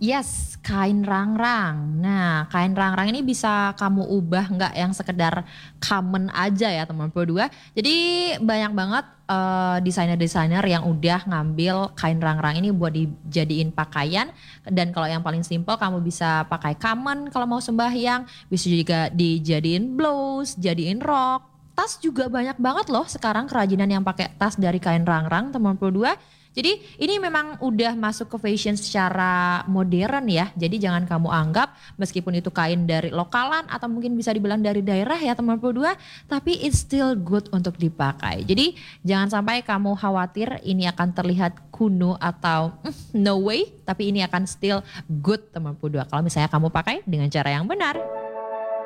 Yes, kain rangrang. Nah, kain rangrang ini bisa kamu ubah nggak yang sekedar common aja ya teman dua. Jadi banyak banget desainer-desainer yang udah ngambil kain rangrang ini buat dijadiin pakaian. Dan kalau yang paling simple kamu bisa pakai common kalau mau sembahyang. Bisa juga dijadiin blouse, jadiin rok. Tas juga banyak banget loh sekarang kerajinan yang pakai tas dari kain rangrang teman dua. Jadi ini memang udah masuk ke fashion secara modern ya. Jadi jangan kamu anggap meskipun itu kain dari lokalan atau mungkin bisa dibilang dari daerah ya teman dua, tapi it's still good untuk dipakai. Jadi jangan sampai kamu khawatir ini akan terlihat kuno atau no way, tapi ini akan still good teman dua kalau misalnya kamu pakai dengan cara yang benar.